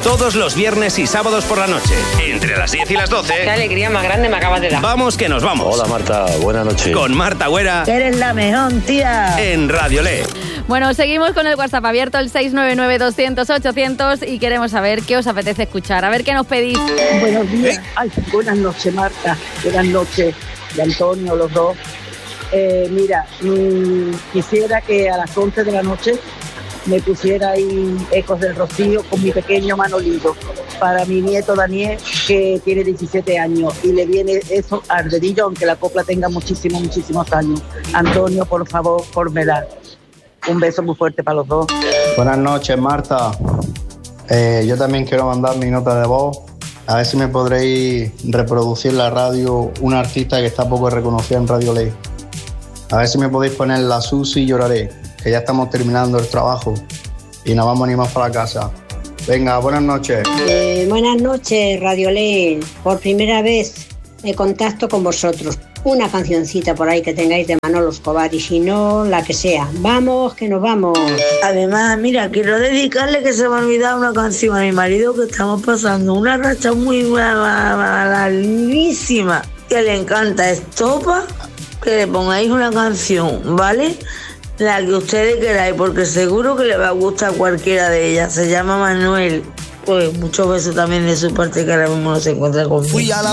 todos los viernes y sábados por la noche, entre las 10 y las 12. Qué alegría más grande me acabas de dar. Vamos que nos vamos. Hola Marta, buenas noches. Con Marta Güera. Eres la mejor, tía. En Radio Le. Bueno, seguimos con el WhatsApp abierto, el 699-200-800, y queremos saber qué os apetece escuchar. A ver qué nos pedís. Buenos días. Ay, buenas noches, Marta. Buenas noches, y Antonio, los dos. Mira, quisiera que a las 11 de la noche me pusiera ahí Ecos del Rocío con mi pequeño Manolito, para mi nieto Daniel, que tiene 17 años, y le viene eso al dedillo, aunque la copla tenga muchísimos años. Antonio, por favor, fórmela. Un beso muy fuerte para los dos. Buenas noches, Marta. Yo también quiero mandar mi nota de voz. A ver si me podréis reproducir en la radio una artista que está poco reconocida en Radio Ley. A ver si me podéis poner La Susi y Lloraré, que ya estamos terminando el trabajo y nos vamos ni más para casa. Venga, buenas noches. Buenas noches, Radio Ley. Por primera vez me contacto con vosotros. Una cancioncita por ahí que tengáis de Manolo Escobar, y si no, la que sea. Vamos, que nos vamos. Además, mira, quiero dedicarle, que se me ha olvidado, una canción a mi marido, que estamos pasando una racha muy malísima, que le encanta Estopa, que le pongáis una canción, ¿vale? La que ustedes queráis, porque seguro que le va a gustar cualquiera de ellas. Se llama Manuel. Pues muchos besos también de su parte, que ahora mismo no se encuentra conmigo.